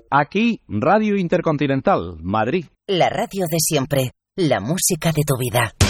Aquí, Radio Intercontinental, Madrid. La radio de siempre, la música de tu vida.